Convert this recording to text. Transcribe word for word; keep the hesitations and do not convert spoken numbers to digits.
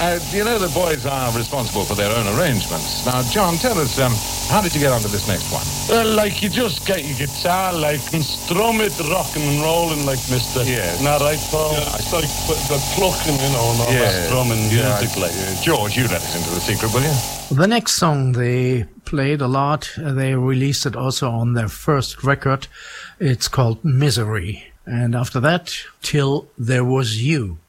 Uh, you know the boys are responsible for their own arrangements. Now, John, tell us, um, how did you get onto this next one? Well, like, you just get your guitar, like, and strum it, rocking and rolling, like, mister. Yes. Isn't that right, Paul? Yeah, it's like the plucking, you know, and all Yeah. that. Strumming Yeah, music, like. uh, George, you let us into the secret, will you? The next song they played a lot, uh, they released it also on their first record. It's called Misery. And after that, Till There Was You.